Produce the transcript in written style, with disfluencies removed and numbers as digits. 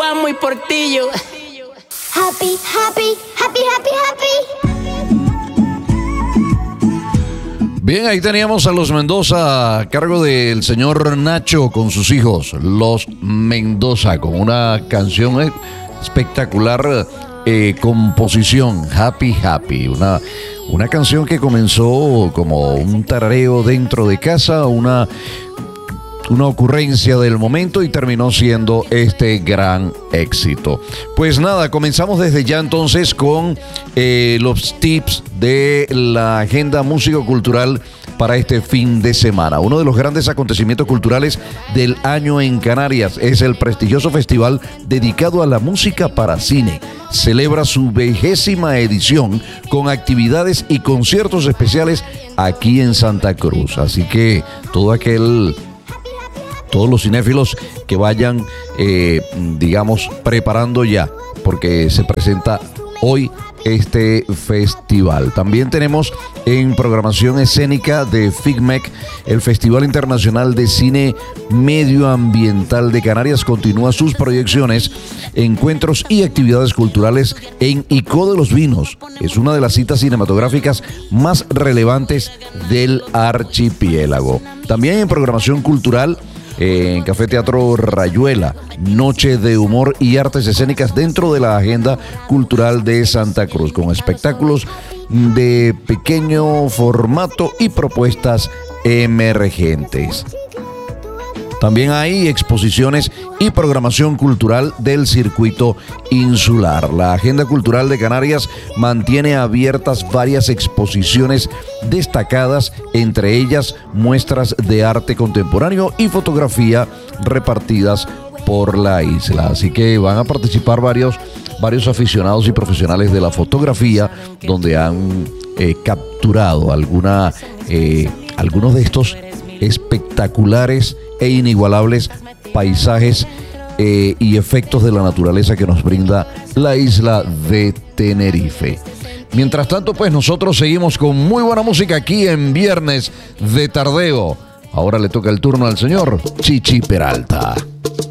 Páramo y Portillo. Happy, happy, happy, happy, happy. Bien, ahí teníamos a los Mendoza a cargo del señor Nacho con sus hijos, los Mendoza, con una canción espectacular, composición, Happy Happy, una canción que comenzó como un tarareo dentro de casa, una ocurrencia del momento y terminó siendo este gran éxito. Pues nada, comenzamos desde ya entonces con los tips de la agenda músico-cultural para este fin de semana. Uno de los grandes acontecimientos culturales del año en Canarias es el prestigioso festival dedicado a la música para cine. Celebra su 20ª edición con actividades y conciertos especiales aquí en Santa Cruz. Así que todos los cinéfilos que vayan, preparando ya, porque se presenta hoy este festival. También tenemos en programación escénica de FICMEC, el Festival Internacional de Cine Medioambiental de Canarias continúa sus proyecciones, encuentros y actividades culturales en Icó de los Vinos. Es una de las citas cinematográficas más relevantes del archipiélago. También en programación cultural, en Café Teatro Rayuela, noche de humor y artes escénicas dentro de la agenda cultural de Santa Cruz, con espectáculos de pequeño formato y propuestas emergentes. También hay exposiciones y programación cultural del circuito insular. La agenda cultural de Canarias mantiene abiertas varias exposiciones destacadas, entre ellas muestras de arte contemporáneo y fotografía repartidas por la isla. Así que van a participar varios aficionados y profesionales de la fotografía, donde han capturado algunos de estos espectaculares e inigualables paisajes y efectos de la naturaleza que nos brinda la isla de Tenerife. Mientras tanto, pues nosotros seguimos con muy buena música aquí en Viernes de Tardeo. Ahora le toca el turno al señor Chichi Peralta.